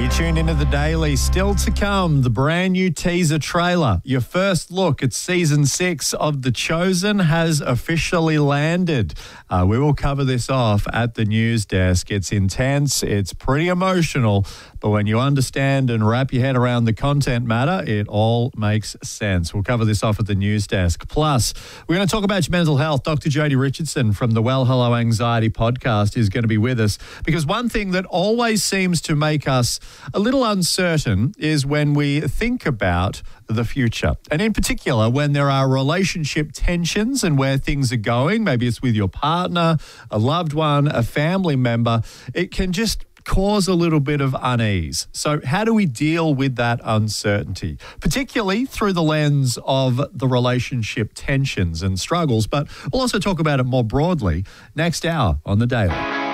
You tuned into The Daily. Still to come, the brand new teaser trailer. Your first look at Season 6 of The Chosen has officially landed. We will cover this off at the news desk. It's intense, it's pretty emotional, but when you understand and wrap your head around the content matter, it all makes sense. We'll cover this off at the news desk. Plus, we're going to talk about your mental health. Dr. Jodie Richardson from the Well Hello Anxiety podcast is going to be with us, because one thing that always seems to make us a little uncertain is when we think about the future. And in particular, when there are relationship tensions and where things are going, maybe it's with your partner, a loved one, a family member, it can just cause a little bit of unease. So how do we deal with that uncertainty, particularly through the lens of the relationship tensions and struggles? But we'll also talk about it more broadly next hour on The Daily.